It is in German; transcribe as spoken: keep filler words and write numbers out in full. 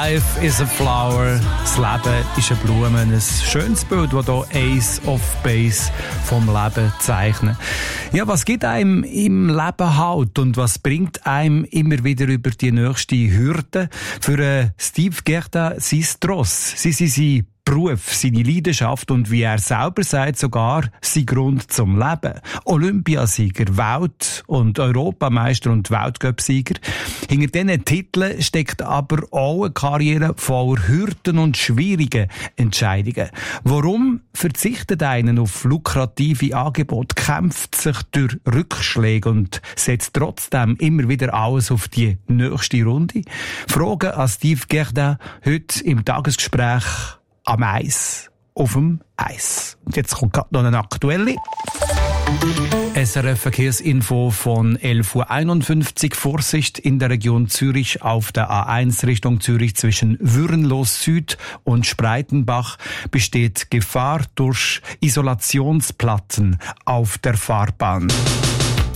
Life is a flower. Das Leben ist eine Blume. Ein schönes Bild, das hier Ace of Base vom Leben zeichnet. Ja, was gibt einem im Leben Halt und was bringt einem immer wieder über die nächste Hürde? Für Steve Gerda sein Tross. Sie sind sein Beruf, seine Leidenschaft und wie er selber sagt, sogar sein Grund zum Leben. Olympiasieger, Welt- und Europameister und Weltcup-Sieger. Hinter diesen Titeln steckt aber auch eine Karriere voller Hürden und schwierigen Entscheidungen. Warum verzichtet einer auf lukrative Angebote, kämpft sich durch Rückschläge und setzt trotzdem immer wieder alles auf die nächste Runde? Fragen an Steve Gerda heute im Tagesgespräch am Eis, auf dem Eis. Und jetzt kommt gerade noch eine aktuelle. S R F-Verkehrsinfo von elf Uhr einundfünfzig. Vorsicht in der Region Zürich auf der A eins Richtung Zürich zwischen Würenlos Süd und Spreitenbach besteht Gefahr durch Isolationsplatten auf der Fahrbahn.